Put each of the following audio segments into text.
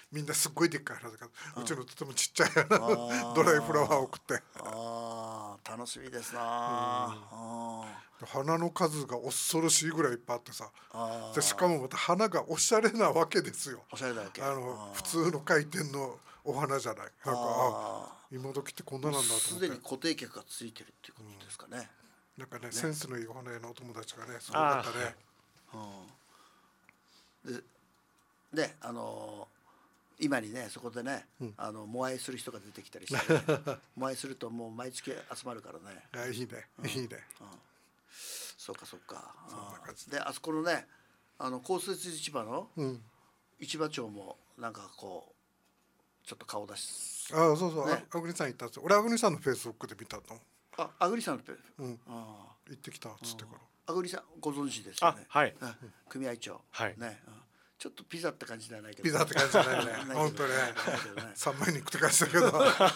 みんなすっごいでっかい花だから、うちのとてもちっちゃい花ドライフラワーを送って、 楽しみですな。 花の数が恐ろしいぐらいいっぱいあってさ、でしかもまた花がおしゃれなわけですよ。 おしゃれだわけ。 普通の回転のお花じゃない。なんか今時ってこんななんだと思って。 すでに固定客がついてるっていうことですかね。 なんかね、センスのいいお花屋のお友達がね、すごかったね。 で、今にね、そこでね、モアイする人が出てきたりして、モアイするともう毎月集まるからね。 いいね、いいね。 そうかそうか。 そんな感じで、あそこのね、公設市場の市場長もなんかこうちょっと顔出し。 そうそう、アグニさん行ったんですよ。俺アグニさんのフェイスブックで見たの。 アグリさんの行ってきたっつってから。 アグリさんご存知ですよね。 はい。 組合長。 はい。 ね。ちょっとピザって感じではないけど。 ピザって感じじゃないね。本当ね。三枚肉って感じだけど。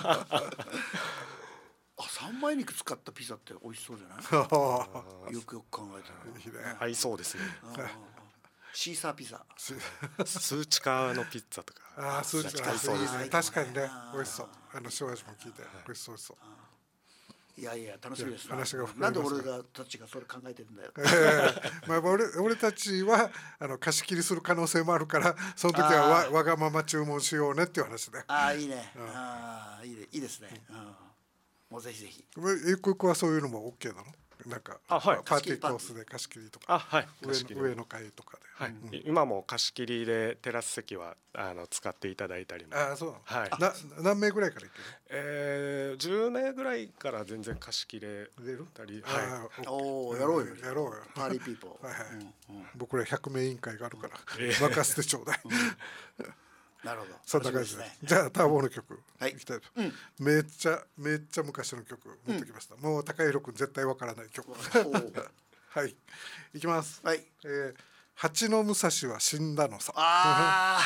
三枚肉使ったピザって美味しそうじゃない。よくよく考えたら。 合いそうですね。 シーサーピザ。 数値化のピッツァとか。 数値化いいね。確かにね、美味しそう。塩味も聞いて美味しそう。 いやいや楽しみですな。 話がなんで俺たちがそれ考えてるんだよ。 まあ俺たちは貸し切りする可能性もあるから、その時はわがまま注文しようねっていう話で。 いいね。いいですね。もうぜひぜひ。 ゆくゆくはそういうのも OK なの？なんかパーティーコースで貸し切りとか、上の階とかで。 今も貸し切りでテラス席は使っていただいたりも。 そうなの。何名ぐらいから行ける？10名ぐらいから全然貸し切れたり。 やろうよ。パーリーピーポー。 僕ら100名委員会があるから任せてちょうだい。 なるほど。 そんな感じで。じゃあターボの曲いきたいと。めっちゃ昔の曲持ってきました。もう高弘くん絶対わからない曲。はい。いきます。 はい。 蜂の武蔵は死んだのさ。